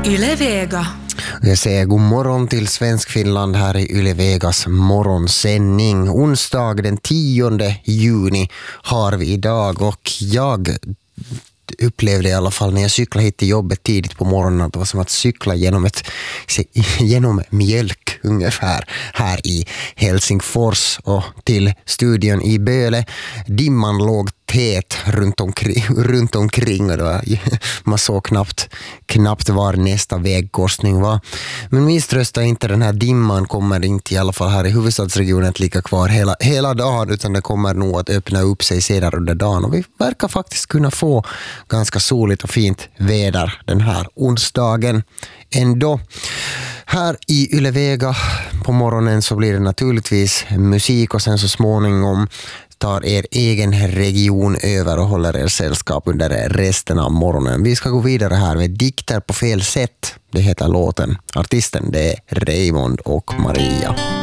Yle Vega. Jag säger god morgon till Svensk Finland här i Yle Vegas morgonsändning. Onsdag den 10 juni har vi idag och jag upplevde i alla fall när jag cyklade hit till jobbet tidigt på morgonen att det var som att cykla genom mjölk ungefär här i Helsingfors och till studion i Böle. Dimman låg tät runt omkring och då, man såg knappt var nästa vägkorsning var. Men misströsta inte, den här dimman kommer inte i alla fall här i huvudstadsregionen att ligga kvar hela dagen, utan det kommer nog att öppna upp sig sedan under dagen och vi verkar faktiskt kunna få ganska soligt och fint väder den här onsdagen ändå. Här i Yle Vega på morgonen så blir det naturligtvis musik och sen så småningom tar er egen region över och håller er sällskap under resten av morgonen. Vi ska gå vidare här med Dikter på fel sätt. Det heter låten. Artisten det är Raymond och Maria.